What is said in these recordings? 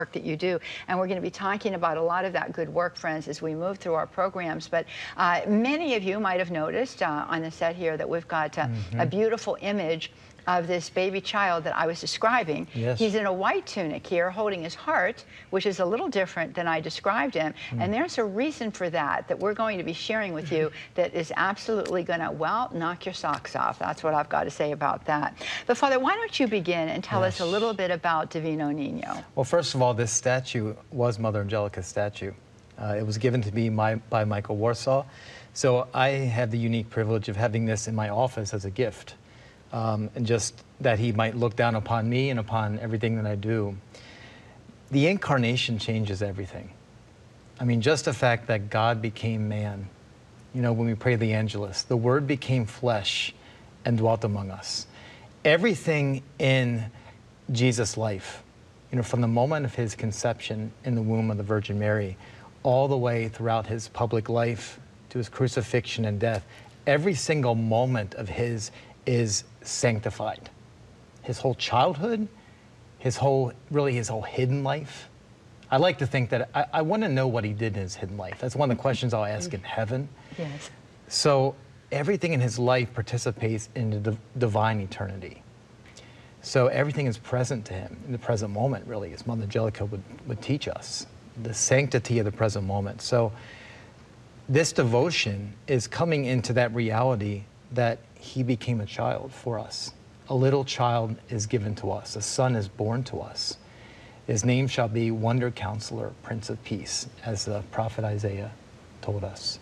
that you do. And we're going to be talking about a lot of that good work, friends, as we move through our programs. But many of you might have noticed on the set here that we've got a beautiful image of this baby child that I was describing. Yes. He's in a white tunic here holding his heart, which is a little different than I described him. And there's a reason for that we're going to be sharing with you that is absolutely going to, well, knock your socks off. That's what I've got to say about that. But Father, why don't you begin and tell us a little bit about Divino Niño? Well, first of all, this statue was Mother Angelica's statue. It was given to me by Michael Warsaw. So I have the unique privilege of having this in my office as a gift. And just that he might look down upon me and upon everything that I do. The incarnation changes everything. I mean, just the fact that God became man. You know, when we pray the Angelus, the Word became flesh and dwelt among us. Everything in Jesus' life, you know, from the moment of his conception in the womb of the Virgin Mary, all the way throughout his public life to his crucifixion and death, every single moment of his is sanctified. His whole childhood, his whole hidden life. I like to think that I want to know what he did in his hidden life. That's one of the questions I'll ask in heaven. Yes. So everything in his life participates in the divine eternity. So everything is present to him in the present moment, really, as Mother Angelica would teach us. The sanctity of the present moment. So this devotion is coming into that reality that he became a child for us. A little child is given to us. A son is born to us. His name shall be Wonder Counselor, Prince of Peace, as the prophet Isaiah told us.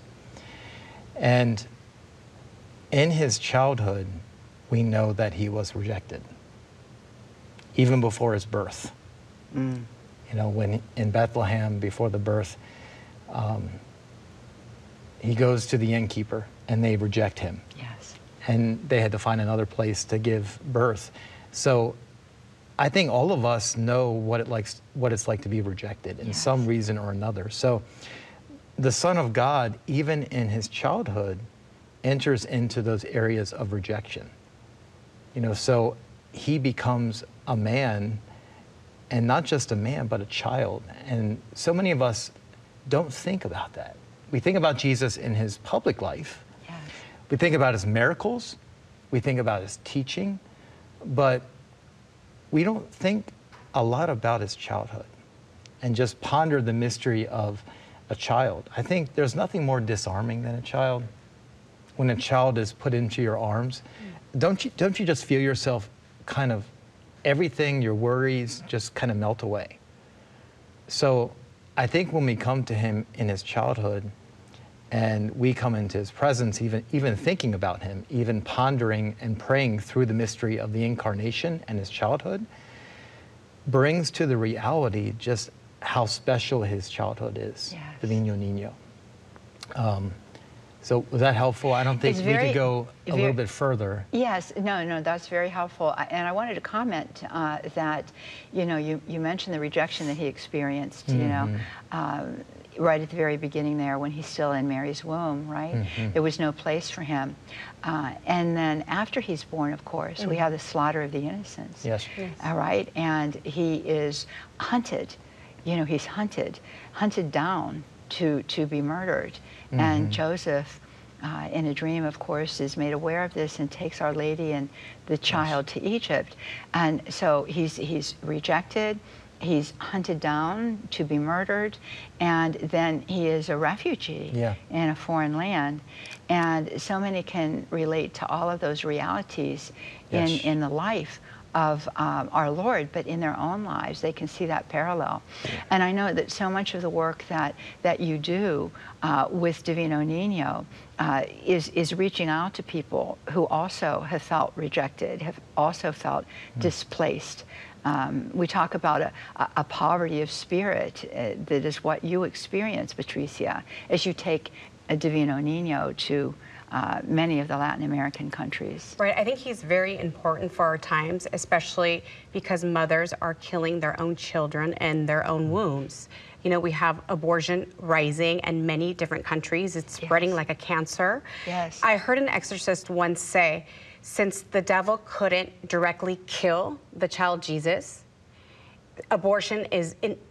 And in his childhood, we know that he was rejected, even before his birth. You know, when in Bethlehem, before the birth, he goes to the innkeeper, and they reject him. Yes. And they had to find another place to give birth. So I think all of us know what it's like to be rejected in some reason or another. So the Son of God, even in his childhood, enters into those areas of rejection. You know, so he becomes a man, and not just a man, but a child. And so many of us don't think about that. We think about Jesus in his public life. Yes. We think about his miracles. We think about his teaching. But we don't think a lot about his childhood and just ponder the mystery of a child. I think there's nothing more disarming than a child. When a child is put into your arms, don't you just feel yourself kind of, everything, your worries just kind of melt away. So I think when we come to him in his childhood and we come into his presence, even thinking about him, even pondering and praying through the mystery of the incarnation and his childhood, brings to the reality just how special his childhood is, the Divino Niño. So was that helpful? I don't think we could go a little bit further. Yes, no, that's very helpful. And I wanted to comment that, you know, you mentioned the rejection that he experienced, you know, right at the very beginning there when he's still in Mary's womb, right? There was no place for him. And then after he's born, of course, we have the slaughter of the innocents. Yes. All right, and he is hunted. You know, he's hunted down to be murdered. And Joseph, in a dream, of course, is made aware of this and takes Our Lady and the child to Egypt. And so he's rejected, he's hunted down to be murdered, and then he is a refugee in a foreign land. And so many can relate to all of those realities in the life of our Lord, but in their own lives, they can see that parallel. And I know that so much of the work that you do with Divino Niño is reaching out to people who also have felt rejected, have also felt displaced. We talk about a poverty of spirit that is what you experience, Patricia, as you take a Divino Niño to many of the Latin American countries. Right, I think he's very important for our times, especially because mothers are killing their own children in their own wombs. You know, we have abortion rising in many different countries. It's spreading like a cancer. Yes. I heard an exorcist once say, since the devil couldn't directly kill the child Jesus, abortion is